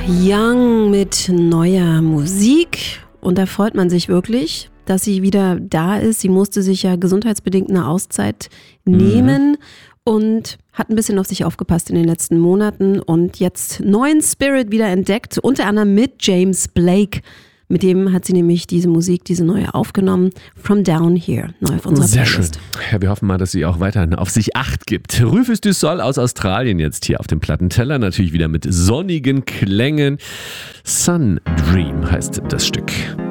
Young mit neuer Musik und da freut man sich wirklich, dass sie wieder da ist. Sie musste sich ja gesundheitsbedingt eine Auszeit nehmen und hat ein bisschen auf sich aufgepasst in den letzten Monaten und jetzt neuen Spirit wieder entdeckt, unter anderem mit James Blake. Mit dem hat sie nämlich diese Musik, diese neue aufgenommen. From Down Here, neu auf unserer Sehr Playlist. schön. Ja, wir hoffen mal, dass sie auch weiterhin auf sich Acht gibt. Rufus du Sol aus Australien jetzt hier auf dem Plattenteller. Natürlich wieder mit sonnigen Klängen. Sun Dream heißt das Stück.